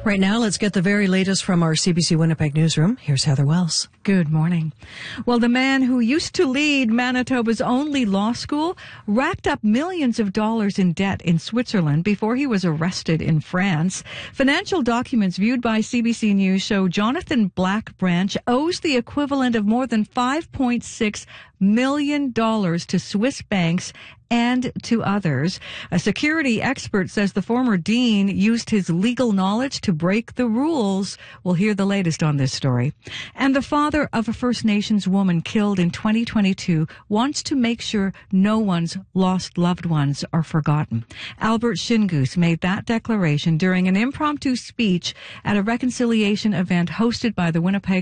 Right now, let's get the very latest from our CBC Winnipeg newsroom. Here's Heather Wells. Good morning. Well, the man who used to lead Manitoba's only law school racked up millions of dollars in debt in Switzerland before he was arrested in France. Financial documents viewed by CBC News show Jonathan Blackbranch owes the equivalent of more than $5.6 million to Swiss banks and to others. A security expert says the former dean used his legal knowledge to break the rules. We'll hear the latest on this story. And the father of a First Nations woman killed in 2022 wants to make sure no one's lost loved ones are forgotten. Albert Shingoose made that declaration during an impromptu speech at a reconciliation event hosted by the Winnipeg